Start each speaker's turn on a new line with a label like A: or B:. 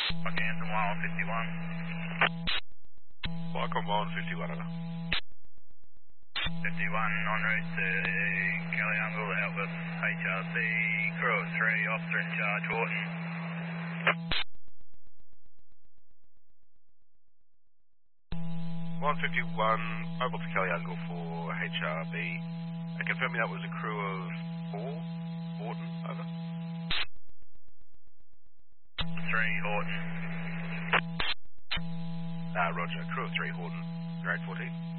A: Okay, Anthem 151.
B: Welcome 151, over.
A: 51 en route to Caliangle out with HRC, crew of 3, officer in charge, Horton.
B: 151, mobile to Caliangle for HRB. Confirming that was a crew of 4, Horton, over.
A: 3, Horton.
B: Roger, crew of 3, Horton, grade 14.